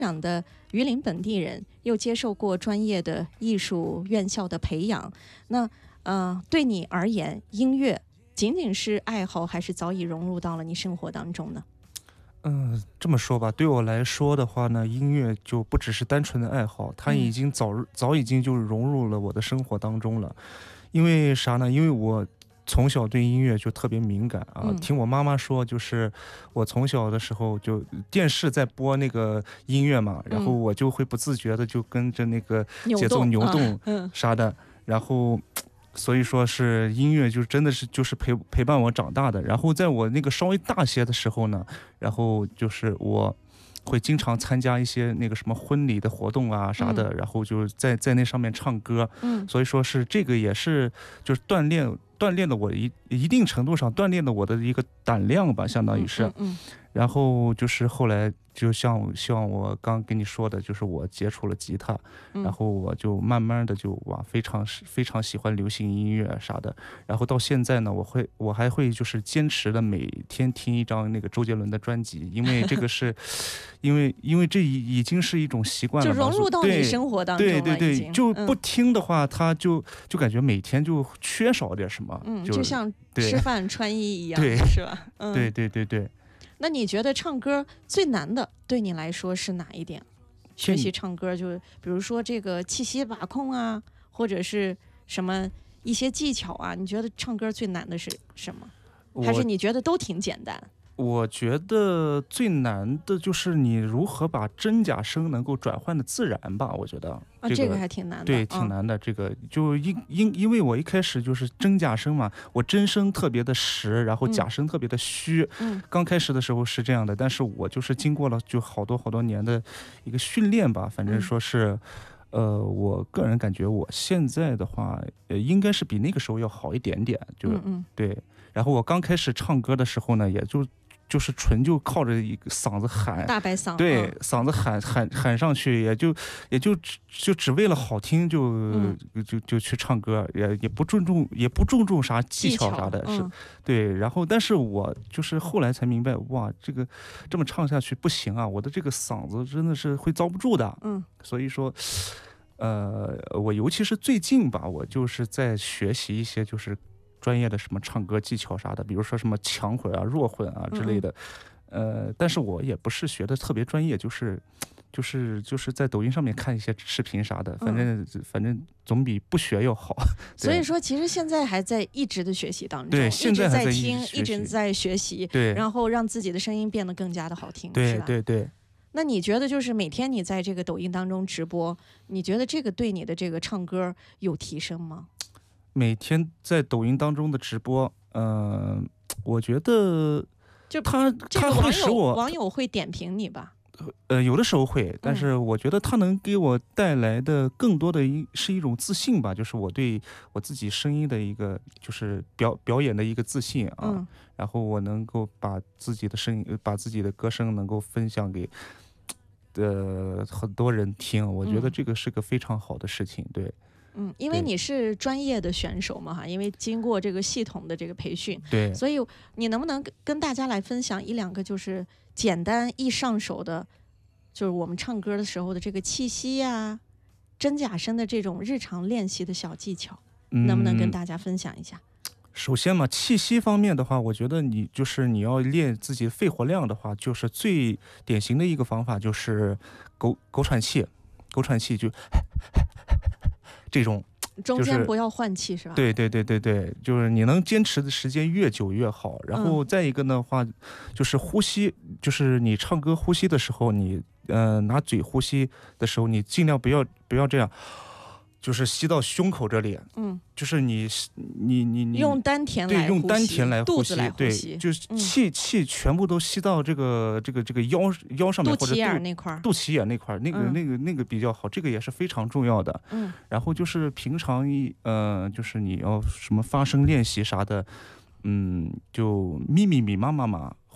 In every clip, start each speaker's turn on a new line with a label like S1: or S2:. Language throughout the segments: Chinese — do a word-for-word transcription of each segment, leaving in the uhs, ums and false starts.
S1: 长的榆林本地人，又接受过专业的艺术院校的培养，那呃，对你而言，音乐仅仅是爱好，还是早已融入到了你生活当中呢？
S2: 嗯、呃，这么说吧，对我来说的话呢，音乐就不只是单纯的爱好，它已经早、嗯、早已经就融入了我的生活当中了。因为啥呢？因为我从小对音乐就特别敏感啊，嗯、听我妈妈说，就是我从小的时候就电视在播那个音乐嘛，然后我就会不自觉的就跟着那个节奏扭动啥的，嗯、然后。所以说是音乐就真的是就是陪陪伴我长大的。然后在我那个稍微大些的时候呢，然后就是我会经常参加一些那个什么婚礼的活动啊啥的，嗯、然后就在在那上面唱歌。嗯，所以说是这个也是就是锻炼锻炼了我一一定程度上锻炼了我的一个胆量吧，相当于是。嗯，嗯嗯然后就是后来就像像我刚跟你说的，就是我接触了吉他，嗯、然后我就慢慢的就哇非常非常喜欢流行音乐啥的，然后到现在呢，我会我还会就是坚持的每天听一张那个周杰伦的专辑，因为这个是，因为因为这已已经是一种习惯了，
S1: 就融入到你生活当中了，
S2: 对对对，就不听的话，他就就感觉每天就缺少点什么，
S1: 嗯，就, 就像吃饭穿衣一样，
S2: 对，
S1: 是吧？嗯，
S2: 对对对对。
S1: 那你觉得唱歌最难的对你来说是哪一点？学习唱歌就比如说这个气息把控啊，或者是什么一些技巧啊，你觉得唱歌最难的是什么？还是你觉得都挺简单？
S2: 我觉得最难的就是你如何把真假声能够转换的自然吧，我觉得、
S1: 这个、啊，这个还挺难的，
S2: 对，挺难的。嗯、这个就因因因为我一开始就是真假声嘛，我真声特别的实，然后假声特别的虚。嗯，刚开始的时候是这样的，但是我就是经过了就好多好多年的一个训练吧，反正说是。嗯呃，我个人感觉我现在的话，呃，应该是比那个时候要好一点点，就嗯嗯对。然后我刚开始唱歌的时候呢，也就就是纯就靠着一个嗓子喊，
S1: 大白嗓，
S2: 对，嗯、嗓子喊喊喊上去，也就也就只就只为了好听就、嗯、就就去唱歌，也也不注重也不注重啥技巧啥的，是、嗯、对。然后，但是我就是后来才明白，哇，这个这么唱下去不行啊，我的这个嗓子真的是会遭不住的，嗯，所以说。呃，我尤其是最近吧，我就是在学习一些就是专业的什么唱歌技巧啥的，比如说什么强混啊、弱混啊之类的。嗯、呃，但是我也不是学的特别专业，就是就是就是在抖音上面看一些视频啥的，反正、嗯、反正总比不学要好。
S1: 所以说，其实现在还在一直的学习当中，
S2: 对，现在还在
S1: 听，一直在学习，
S2: 对，
S1: 然后让自己的声音变得更加的好听，
S2: 对
S1: 是吧？
S2: 对对。
S1: 那你觉得就是每天你在这个抖音当中直播，你觉得这个对你的这个唱歌有提升吗？
S2: 每天在抖音当中的直播，嗯、呃，我觉得
S1: 就
S2: 他他会使我
S1: 网友会点评你吧？
S2: 呃，有的时候会，但是我觉得他能给我带来的更多的一是一种自信吧，就是我对我自己声音的一个就是表表演的一个自信啊，嗯、然后我能够把自己的声音，把自己的歌声能够分享给呃很多人听，我觉得这个是个非常好的事情，对。
S1: 嗯，因为你是专业的选手嘛哈，因为经过这个系统的这个培训，
S2: 对，
S1: 所以你能不能跟大家来分享一两个就是简单易上手的，就是我们唱歌的时候的这个气息呀、啊、真假声的这种日常练习的小技巧，嗯、能不能跟大家分享一下？
S2: 首先嘛，气息方面的话，我觉得你就是你要练自己的肺活量的话，就是最典型的一个方法就是狗狗喘气，狗喘气就。这种
S1: 中间不要换气是吧？
S2: 对对对对对，就是你能坚持的时间越久越好。然后再一个的话，嗯、就是呼吸，就是你唱歌呼吸的时候，你呃拿嘴呼吸的时候，你尽量不要不要这样。就是吸到胸口这里，嗯，就是你你你你
S1: 用丹田来
S2: 对，用丹田来呼吸，
S1: 呼吸
S2: 对，就是气、嗯、气全部都吸到这个这个这个腰腰上面或者肚
S1: 脐眼那块，
S2: 肚脐眼那块，那个、嗯、那个那个比较好，这个也是非常重要的。嗯，然后就是平常一呃，就是你要什么发声练习啥的，嗯，就咪咪咪妈妈嘛。或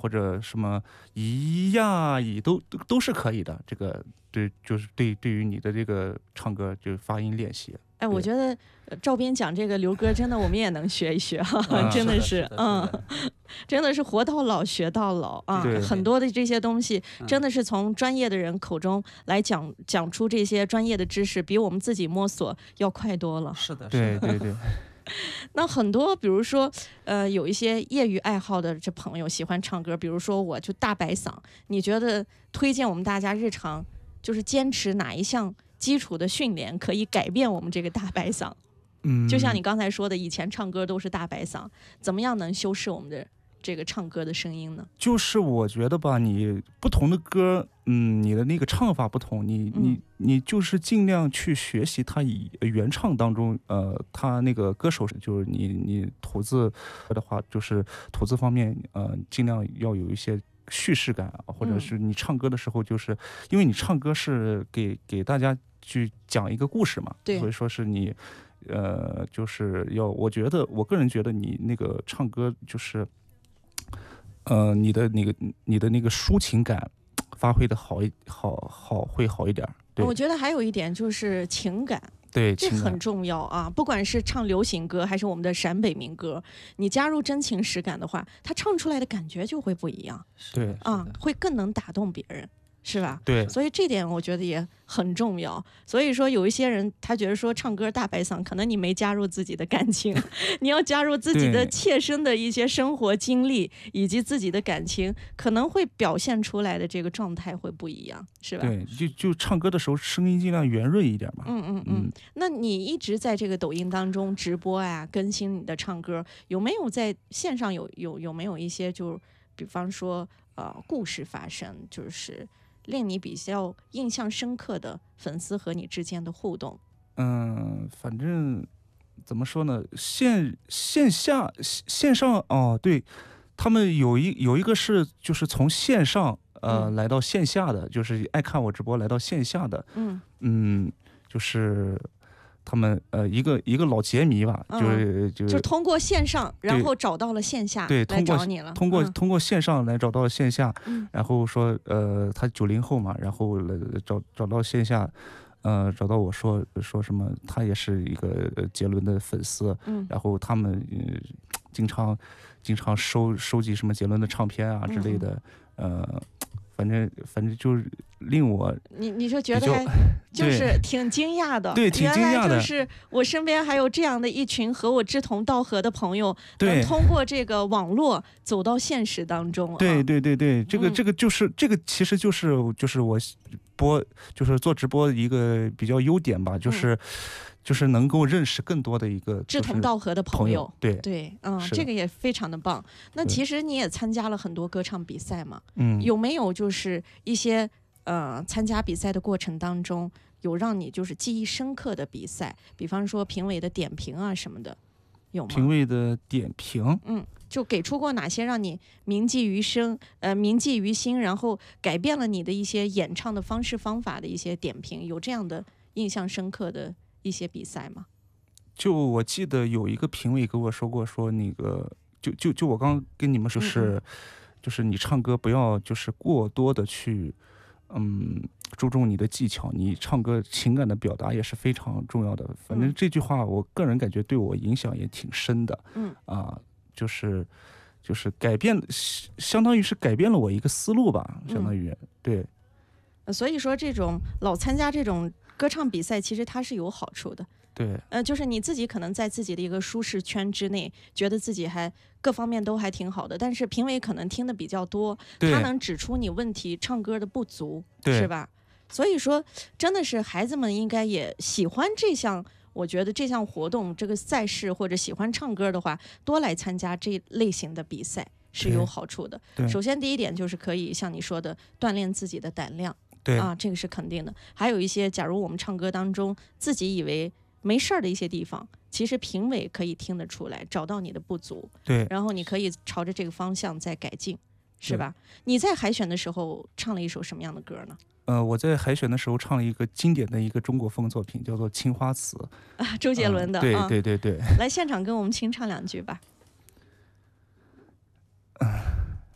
S2: 或者什么咿呀咿都都都是可以的。这个对，就是对对于你的这个唱歌就发音练习。
S1: 哎，我觉得赵斌讲这个流歌，真的我们也能学一学哈、
S2: 啊，
S1: 真的是，
S3: 嗯，
S1: 真的是活到老学到老啊！很多的这些东西，真的是从专业的人口中来讲讲出这些专业的知识，比我们自己摸索要快多了。
S3: 是的，
S2: 对对对。
S1: 那很多，比如说，呃，有一些业余爱好的这朋友喜欢唱歌，比如说我就大白嗓，你觉得推荐我们大家日常就是坚持哪一项基础的训练可以改变我们这个大白嗓？
S2: 嗯，
S1: 就像你刚才说的，以前唱歌都是大白嗓，怎么样能修饰我们的这个唱歌的声音呢？
S2: 就是我觉得吧，你不同的歌，嗯，你的那个唱法不同，你你、嗯、你就是尽量去学习它以原唱当中，呃，他那个歌手就是你你吐字的话，就是吐字方面，呃，尽量要有一些叙事感，或者是你唱歌的时候，就是、嗯、因为你唱歌是给给大家去讲一个故事嘛，
S1: 对，
S2: 所以说是你。呃，就是要，我觉得，我个人觉得你那个唱歌就是，呃，你的那个你的那个抒情感发挥的好一好好会好一点。对，
S1: 我觉得还有一点就是情感，
S2: 对，
S1: 这很重要啊。不管是唱流行歌还是我们的陕北民歌，你加入真情实感的话，他唱出来的感觉就会不一样。
S2: 对
S1: 啊，会更能打动别人。是吧？
S2: 对，
S1: 所以这点我觉得也很重要。所以说，有一些人他觉得说唱歌大白嗓，可能你没加入自己的感情，你要加入自己的切身的一些生活经历以及自己的感情，可能会表现出来的这个状态会不一样，是吧？
S2: 对，就就唱歌的时候声音尽量圆润一点嘛。
S1: 嗯嗯嗯。那你一直在这个抖音当中直播啊，更新你的唱歌，有没有在线上有有有没有一些就比方说呃故事发生，就是？令你比较印象深刻的粉丝和你之间的互动？
S2: 嗯，反正怎么说呢，线线下线上哦，对，他们有一有一个是就是从线上呃、嗯、来到线下的，就是爱看我直播来到线下的，
S1: 嗯
S2: 嗯，就是他们呃一个一个老杰迷吧，
S1: 嗯、
S2: 就是就
S1: 就通过线上，然后找到了线下，
S2: 对，
S1: 来找你了。
S2: 通过、
S1: 嗯、
S2: 通过线上来找到了线下，
S1: 嗯、
S2: 然后说呃他九零后嘛，然后来找找到线下，呃找到我说说什么，他也是一个杰伦的粉丝，
S1: 嗯、
S2: 然后他们、呃、经常经常收收集什么杰伦的唱片啊之类的，
S1: 嗯、
S2: 呃。反正反正就是令我，
S1: 你你就觉得还就是挺惊讶的，
S2: 对，挺惊讶的。
S1: 就是我身边还有这样的一群和我志同道合的朋友，能通过这个网络走到现实当中、啊。
S2: 对对对对，这个、嗯、这个就是这个其实就是就是我播就是做直播一个比较优点吧，就是。嗯就是能够认识更多的一个
S1: 志同道合的朋友，
S2: 对
S1: 对，嗯，这个也非常的棒。那其实你也参加了很多歌唱比赛嘛，
S2: 嗯，
S1: 有没有就是一些呃参加比赛的过程当中，有让你就是记忆深刻的比赛，比方说评委的点评啊什么的，有吗？
S2: 评委的点评，
S1: 嗯，就给出过哪些让你铭记于生，呃，铭记于心，然后改变了你的一些演唱的方式方法的一些点评，有这样的印象深刻的一些比赛吗？
S2: 就我记得有一个评委跟我说过，说那个就就就我刚跟你们说是，嗯、就是你唱歌不要就是过多的去，嗯，注重你的技巧，你唱歌情感的表达也是非常重要的。反正这句话我个人感觉对我影响也挺深的，
S1: 嗯
S2: 啊，就是就是改变，相当于是改变了我一个思路吧，相当于、嗯、对。
S1: 所以说这种老参加这种歌唱比赛，其实它是有好处的。
S2: 对，
S1: 呃，就是你自己可能在自己的一个舒适圈之内，觉得自己还各方面都还挺好的，但是评委可能听的比较多，他能指出你问题唱歌的不足，是吧？所以说，真的是孩子们应该也喜欢这项，我觉得这项活动、这个赛事或者喜欢唱歌的话，多来参加这类型的比赛是有好处的。首先，第一点就是可以像你说的锻炼自己的胆量。
S2: 对
S1: 啊，这个是肯定的。还有一些，假如我们唱歌当中自己以为没事儿的一些地方，其实评委可以听得出来，找到你的不足，
S2: 对，
S1: 然后你可以朝着这个方向再改进，是吧？你在海选的时候唱了一首什么样的歌呢？
S2: 呃，我在海选的时候唱了一个经典的一个中国风作品，叫做《青花瓷》
S1: 啊，周杰伦的。
S2: 嗯、对、啊、对对对，
S1: 来现场跟我们清唱两句吧。
S2: 呃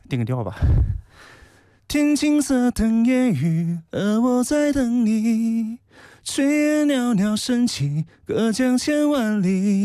S2: 定个调吧。天青色等烟雨，而我在等你。炊烟袅袅升起，隔江千万里。